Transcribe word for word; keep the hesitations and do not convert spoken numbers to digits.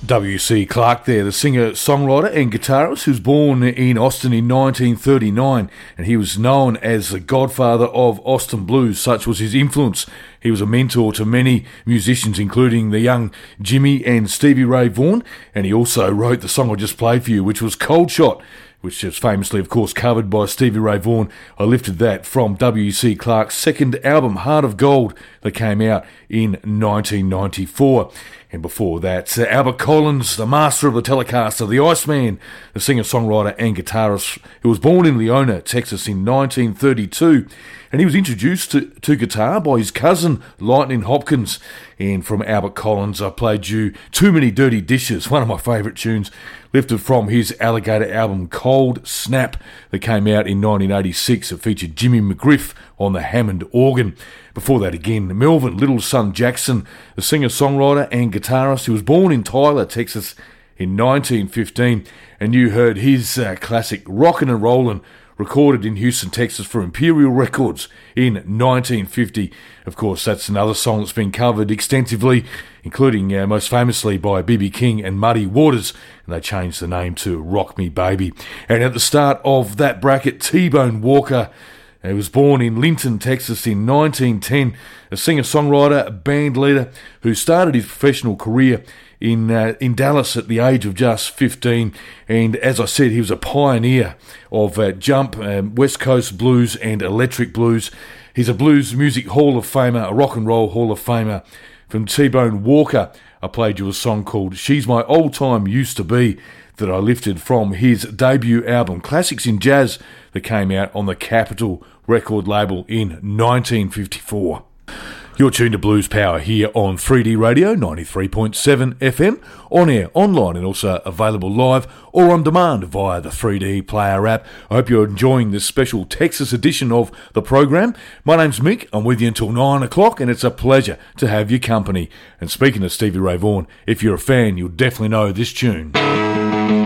W C Clark there, the singer, songwriter and guitarist who was born in Austin in nineteen thirty-nine, and he was known as the godfather of Austin blues. Such was his influence. He was a mentor to many musicians, including the young Jimmy and Stevie Ray Vaughan, and he also wrote the song I just played for you, which was Cold Shot, which is famously, of course, covered by Stevie Ray Vaughan. I lifted that from W C Clark's second album, Heart of Gold, that came out in nineteen ninety-four. And before that, uh, Albert Collins, the master of the Telecaster, the Iceman, the singer-songwriter and guitarist who was born in Leona, Texas in nineteen thirty-two. And he was introduced to, to guitar by his cousin, Lightning Hopkins. And from Albert Collins, I played you Too Many Dirty Dishes, one of my favourite tunes, lifted from his Alligator album Cold Snap that came out in nineteen eighty-six. It featured Jimmy McGriff on the Hammond organ. Before that again, Melvin Little Son Jackson, the singer-songwriter and guitarist who was born in Tyler, Texas in nineteen fifteen. And you heard his uh, classic Rockin' and Rollin', recorded in Houston, Texas for Imperial Records in nineteen fifty. Of course, that's another song that's been covered extensively, including uh, most famously by B B King and Muddy Waters, and they changed the name to Rock Me Baby. And at the start of that bracket, T-Bone Walker, he was born in Linton, Texas in nineteen ten, a singer-songwriter, band leader who started his professional career in uh, in Dallas at the age of just fifteen. And as I said, he was a pioneer of uh, jump, um, West Coast blues and electric blues. He's a blues music Hall of Famer, a rock and roll Hall of Famer. From T-Bone Walker, I played you a song called She's My Old Time Used to Be, that I lifted from his debut album, Classics in Jazz, that came out on the Capitol record label in nineteen fifty-four. You're tuned to Blues Power here on three D Radio, ninety-three point seven F M, on air, online, and also available live or on demand via the three D Player app. I hope you're enjoying this special Texas edition of the program. My name's Mick. I'm with you until nine o'clock, and it's a pleasure to have your company. And speaking of Stevie Ray Vaughan, if you're a fan, you'll definitely know this tune.